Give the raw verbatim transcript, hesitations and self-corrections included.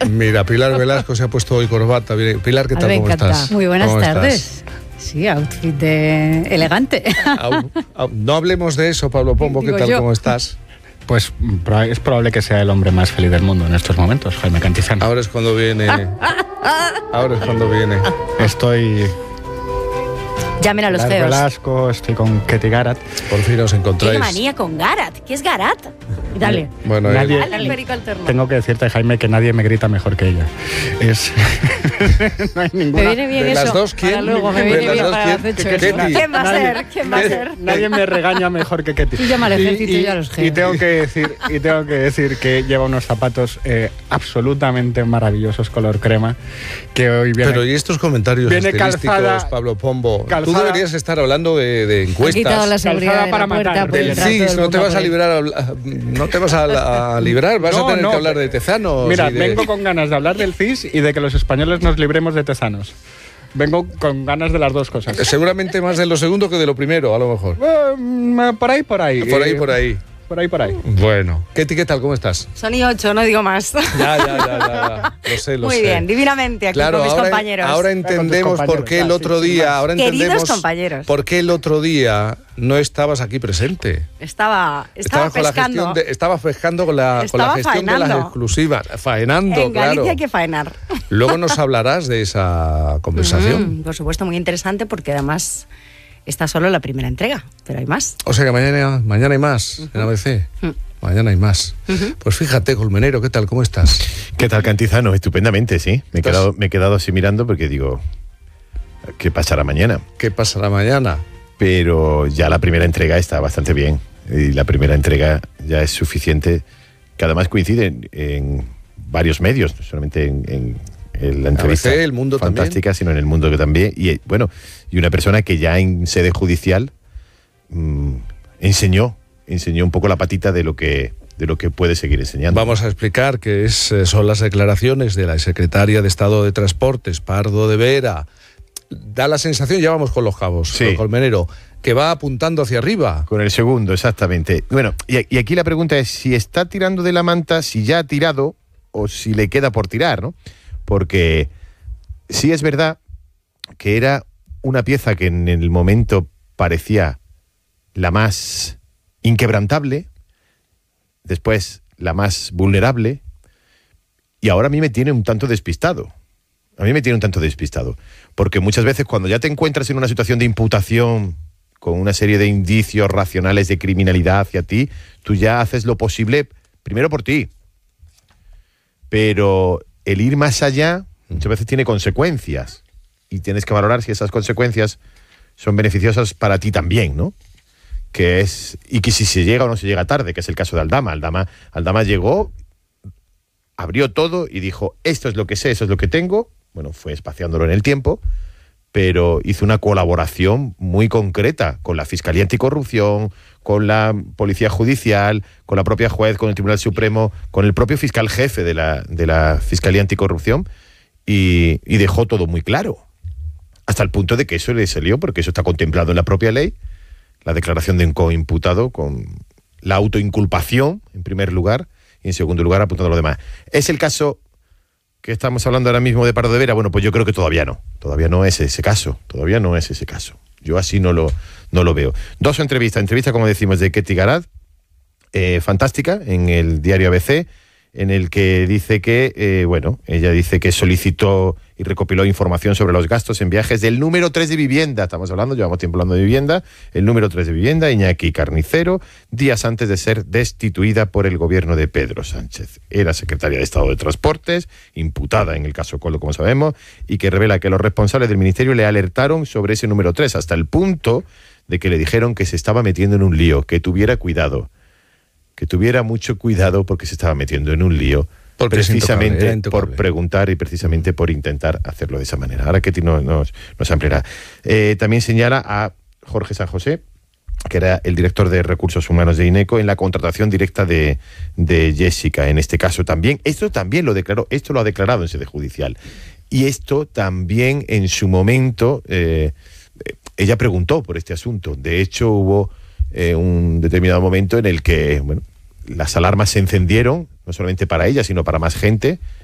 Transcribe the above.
Mira, Pilar Velasco se ha puesto hoy corbata. Pilar, ¿qué tal? Me ¿Cómo encanta. estás? Muy buenas ¿Cómo tardes. Estás? Sí, outfit de elegante. Au, au, no hablemos de eso, Pablo Pombo. ¿Qué Digo tal? yo. ¿Cómo estás? Pues es probable que sea el hombre más feliz del mundo en estos momentos, Jaime Cantizano. Ahora es cuando viene. Ahora es cuando viene. Estoy... Llamen a los Pilar feos. Velasco, estoy con Ketty Garat. Por fin os encontráis. Qué manía con Garat. ¿Qué es Garat? Dale. Bueno, eh, Nadie- Dale al perico alterno. Tengo que decirte, Jaime, que nadie me grita mejor que ella. Es... no hay Me ninguna... viene bien de eso. las dos, Para ¿quién? luego, me De viene las bien dos, para ¿quién? el acecho ¿Qué- eso. Ketty? ¿Quién va a Nadie- ser? ¿Quién va a ser? Nadie me regaña mejor que Ketty. Tú llama al ejército y yo a los y geos. tengo que decir y tengo que decir que lleva unos zapatos eh, absolutamente maravillosos color crema que hoy viene. Pero ¿y estos comentarios Viene estilísticos, calzada- Pablo Pombo? Tú calzada- deberías estar hablando de, de Han quitado la encuestas. seguridad Calzada de para la puerta. matar. puede Del entrar C I S, todo el no te mundo vas a por ahí. librar, a- no te vas a, a librar, vas No, a tener no. que hablar de tezanos. Mira, y de- vengo con ganas de hablar del C I S y de que los españoles nos libremos de tezanos. Vengo con ganas de las dos cosas. Seguramente más de lo segundo que de lo primero, a lo mejor. Eh, mm, por ahí, por ahí. Por ahí, Eh, por ahí. Por ahí, por ahí. Bueno. Ketty, ¿qué tal? ¿Cómo estás? Son y ocho, no digo más. Ya, ya, ya, ya, ya. Lo sé, lo Muy sé. bien, divinamente aquí Claro, con mis ahora, compañeros. ahora entendemos compañeros, por qué el ya, otro sí, sin día, más. ahora Queridos entendemos compañeros. por qué el otro día no estabas aquí presente. Estaba, estaba Estabas con la pescando. gestión de, estabas pescando con la, con la Estaba gestión de las faenando. exclusivas, faenando, en Galicia claro. hay que faenar. Luego nos hablarás de esa conversación. Mm, por supuesto, muy interesante porque además está solo la primera entrega, pero hay más. O sea que mañana, mañana hay más en A B C. Ujú. Mañana hay más. Pues fíjate, Colmenero, ¿qué tal? ¿Cómo estás? ¿Qué tal, Cantizano? Estupendamente, sí. Me he, Estás- quedado, me he quedado así mirando porque digo, ¿qué pasará mañana? ¿Qué pasará mañana? Pero ya la primera entrega está bastante bien. Y la primera entrega ya es suficiente, que además coincide en, en varios medios, no solamente en, en- en la entrevista A B C, El Mundo fantástica, sino en El Mundo que también. Y eh, bueno, y una persona que ya en sede judicial mm, enseñó, enseñó un poco la patita de lo que, de lo que puede seguir enseñando. Vamos a explicar que es, eh, son las declaraciones de la secretaria de Estado de Transportes, Pardo de Vera. Da la sensación, ya vamos con los cabos, Sí. con Colmenero, que va apuntando hacia arriba. Con el segundo, exactamente. Bueno, y, y aquí la pregunta es si está tirando de la manta, si ya ha tirado o si le queda por tirar, ¿no? Porque sí es verdad que era una pieza que en el momento parecía la más inquebrantable, después la más vulnerable, y ahora a mí me tiene un tanto despistado. A mí me tiene un tanto despistado. Porque muchas veces cuando ya te encuentras en una situación de imputación, con una serie de indicios racionales de criminalidad hacia ti, tú ya haces lo posible, primero por ti. Pero el ir más allá muchas veces tiene consecuencias. Y tienes que valorar si esas consecuencias son beneficiosas para ti también, ¿no? Que es, y que si se llega o no se llega tarde, que es el caso de Aldama. Aldama, Aldama llegó, abrió todo y dijo, esto es lo que sé, eso es lo que tengo. Bueno, fue espaciándolo en el tiempo, pero hizo una colaboración muy concreta con la Fiscalía Anticorrupción, con la Policía Judicial, con la propia juez, con el Tribunal Supremo, con el propio fiscal jefe de la, de la Fiscalía Anticorrupción, y, y dejó todo muy claro. Hasta el punto de que eso le salió, porque eso está contemplado en la propia ley, la declaración de un coimputado con la autoinculpación, en primer lugar, y en segundo lugar apuntando a lo demás. ¿Es el caso que estamos hablando ahora mismo de Pardo de Vera? Bueno, pues yo creo que todavía no. Todavía no es ese caso. Todavía no es ese caso. Yo así no lo, no lo veo. Dos entrevistas. Entrevista, como decimos, de Ketty Garat, eh, fantástica, en el diario A B C, en el que dice que, eh, bueno, ella dice que solicitó y recopiló información sobre los gastos en viajes del número tres de vivienda. Estamos hablando, llevamos tiempo hablando de vivienda. El número tres de vivienda, Iñaki Carnicero, días antes de ser destituida por el gobierno de Pedro Sánchez. Era secretaria de Estado de Transportes, imputada en el caso Coldo, como sabemos, y que revela que los responsables del ministerio le alertaron sobre ese número tres, hasta el punto de que le dijeron que se estaba metiendo en un lío, que tuviera cuidado. que tuviera mucho cuidado porque se estaba metiendo en un lío, Porque es intocable, precisamente era intocable. por preguntar y precisamente por intentar hacerlo de esa manera. Ahora Ketty nos, nos, nos ampliará. Eh, también señala a Jorge San José, que era el director de Recursos Humanos de INECO, en la contratación directa de, de Jessica, en este caso también. Esto también lo declaró, esto lo ha declarado en sede judicial. Y esto también en su momento, eh, ella preguntó por este asunto. De hecho, hubo Eh, un determinado momento en el que, bueno, las alarmas se encendieron, no solamente para ella, sino para más gente,